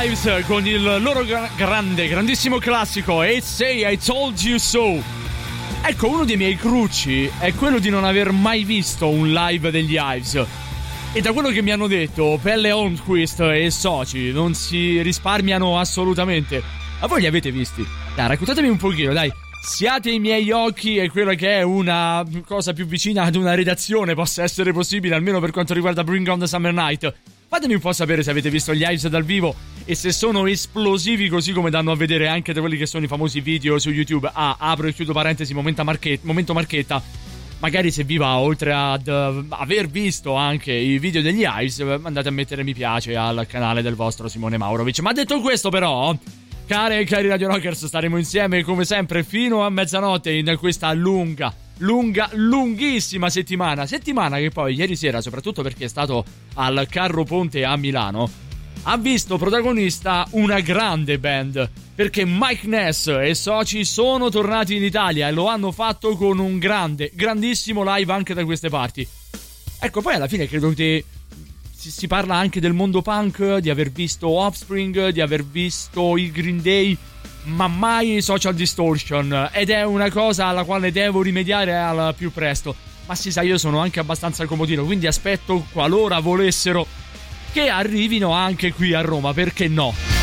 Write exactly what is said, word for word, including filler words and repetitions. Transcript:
Ives con il loro grande, grandissimo classico Hey Say I Told You So. Ecco, uno dei miei crucci è quello di non aver mai visto un live degli Ives. E da quello che mi hanno detto, Pelle Holmquist e soci non si risparmiano assolutamente. Ma voi li avete visti? Dai, raccontatemi un pochino, dai. Siate i miei occhi e quello che è una cosa più vicina ad una redazione possa essere possibile, almeno per quanto riguarda Bring On The Summer Night. Fatemi un po' sapere se avete visto gli Ives dal vivo e se sono esplosivi così come danno a vedere anche da quelli che sono i famosi video su YouTube. Ah, apro e chiudo parentesi, momento marchetta, momento marchetta. Magari se vi va, oltre ad uh, aver visto anche i video degli Ives, andate a mettere mi piace al canale del vostro Simone Maurovic. Ma detto questo però, care e cari Radio Rockers, staremo insieme come sempre fino a mezzanotte in questa lunga, lunga, lunghissima settimana. Settimana che poi ieri sera, soprattutto perché è stato al Carro Ponte a Milano, ha visto protagonista una grande band, perché Mike Ness e soci sono tornati in Italia e lo hanno fatto con un grande, grandissimo live anche da queste parti. Ecco, poi alla fine credo che si, si parla anche del mondo punk, di aver visto Offspring, di aver visto i Green Day, ma mai Social Distortion, ed è una cosa alla quale devo rimediare al più presto. Ma si sa, io sono anche abbastanza comodino, quindi aspetto, qualora volessero, che arrivino anche qui a Roma, perché no?